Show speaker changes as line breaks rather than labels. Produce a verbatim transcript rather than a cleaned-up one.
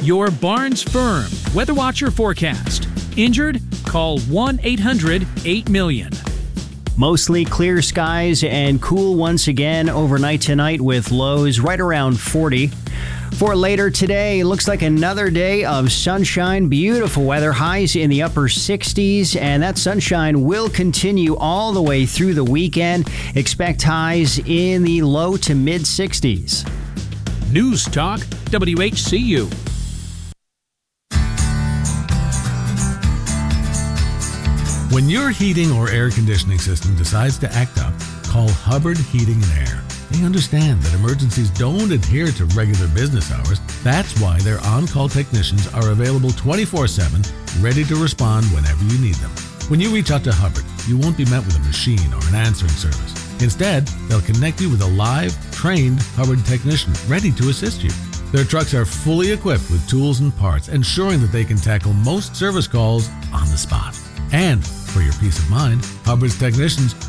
Your Barnes Firm Weather Watcher forecast. Injured? Call one eight hundred eight million.
Mostly clear skies and cool once again overnight tonight with lows right around forty. For later today, looks like another day of sunshine, beautiful weather, highs in the upper sixties, and that sunshine will continue all the way through the weekend. Expect highs in the low to mid sixties.
News Talk W H C U.
When your heating or air conditioning system decides to act up, call Hubbard Heating and Air. They understand that emergencies don't adhere to regular business hours. That's why their on-call technicians are available twenty-four seven, ready to respond whenever you need them. When you reach out to Hubbard, you won't be met with a machine or an answering service. Instead, they'll connect you with a live, trained Hubbard technician ready to assist you. Their trucks are fully equipped with tools and parts, ensuring that they can tackle most service calls on the spot. And for your peace of mind, Hubbard's technicians